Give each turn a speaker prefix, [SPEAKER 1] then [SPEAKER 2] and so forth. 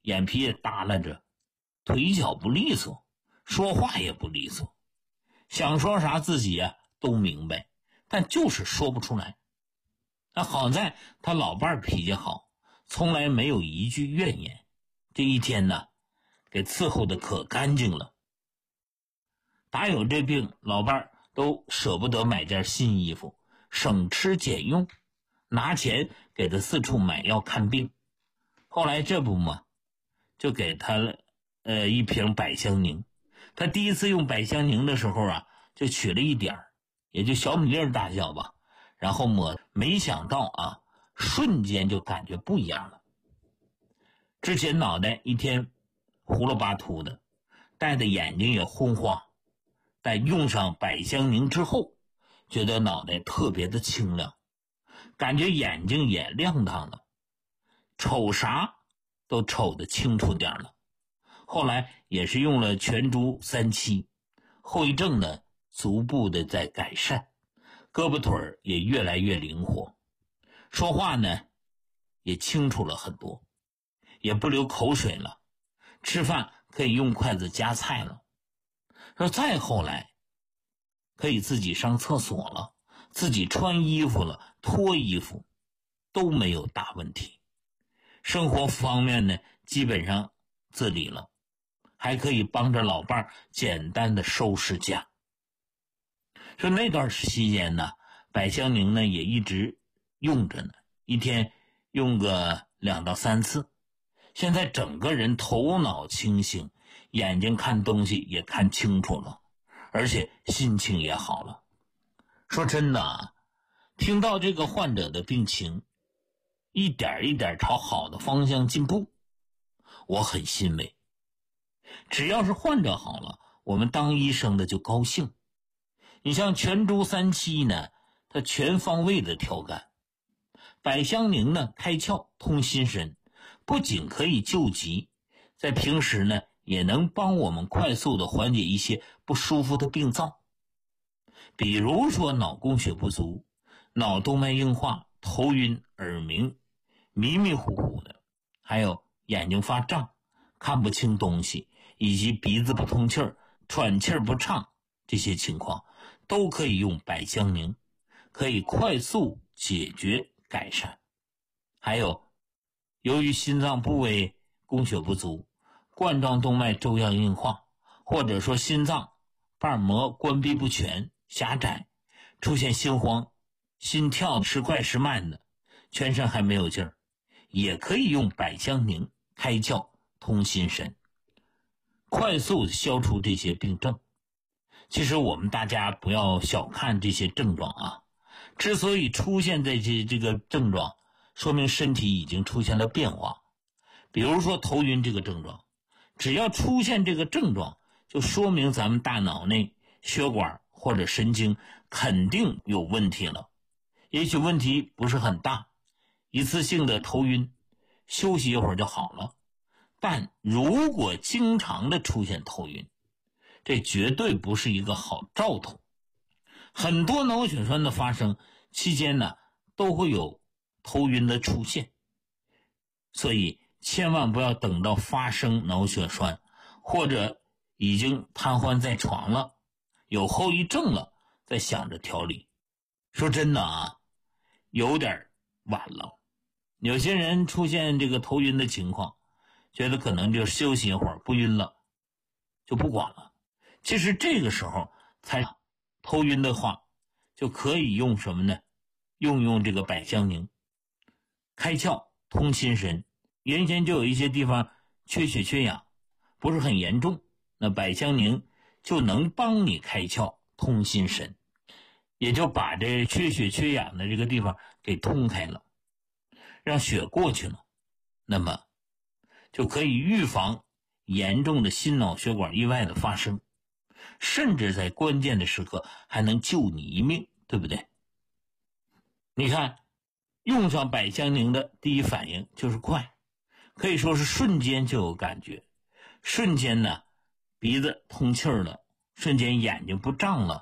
[SPEAKER 1] 眼皮也耷拉着，腿脚不利索，说话也不利索，想说啥自己都明白，但就是说不出来。那好在他老伴儿脾气好，从来没有一句怨言。这一天呢，给伺候的可干净了。打有这病，老伴儿都舍不得买件新衣服，省吃俭用，拿钱给他四处买药看病。后来这不嘛，就给他一瓶百香宁。他第一次用百香宁的时候就取了一点儿，也就小米粒大小吧，然后抹，没想到瞬间就感觉不一样了。之前脑袋一天糊了巴秃的，戴的眼睛也昏花，但用上百香宁之后，觉得脑袋特别的清亮，感觉眼睛也亮堂了，瞅啥都瞅得清楚点了。后来也是用了全株3期，后遗症呢逐步的在改善，胳膊腿儿也越来越灵活，说话呢也清楚了很多，也不流口水了，吃饭可以用筷子夹菜了。说再后来可以自己上厕所了，自己穿衣服了，脱衣服都没有大问题。生活方面呢基本上自理了，还可以帮着老伴儿简单的收拾家。说那段期间呢，百香宁呢也一直用着呢，一天用个2到3次。现在整个人头脑清醒，眼睛看东西也看清楚了，而且心情也好了。说真的听到这个患者的病情一点一点朝好的方向进步，我很欣慰。只要是患者好了，我们当医生的就高兴。你像全株3期呢，它全方位的调肝；百香宁呢，开窍通心神，不仅可以救急，在平时呢也能帮我们快速的缓解一些不舒服的病灶。比如说脑供血不足、脑动脉硬化、头晕、耳鸣、迷迷糊糊的，还有眼睛发胀、看不清东西，以及鼻子不通气儿、喘气儿不畅，这些情况都可以用百香宁，可以快速解决改善。还有由于心脏部位供血不足、冠状动脉粥样硬化，或者说心脏瓣膜关闭不全、狭窄，出现心慌、心跳时快时慢的，全身还没有劲儿，也可以用百香宁开窍通心神，快速消除这些病症。其实我们大家不要小看这些症状之所以出现这个症状，说明身体已经出现了变化。比如说头晕这个症状，只要出现这个症状，就说明咱们大脑内血管或者神经肯定有问题了。也许问题不是很大，一次性的头晕，休息一会儿就好了。但如果经常的出现头晕，这绝对不是一个好兆头。很多脑血栓的发生期间呢，都会有头晕的出现，所以千万不要等到发生脑血栓或者已经瘫痪在床了，有后遗症了，再想着调理。说真的有点晚了。有些人出现这个头晕的情况，觉得可能就休息一会儿不晕了，就不管了。其实这个时候才头晕的话，就可以用什么呢？用这个百香宁开窍通心神。原先就有一些地方缺血缺氧，不是很严重，那百香宁就能帮你开窍通心神，也就把这缺血缺氧的这个地方给通开了，让血过去了，那么就可以预防严重的心脑血管意外的发生，甚至在关键的时刻还能救你一命，对不对？你看用上百香宁的第一反应就是快，可以说是瞬间就有感觉，瞬间呢鼻子通气儿了，瞬间眼睛不胀了，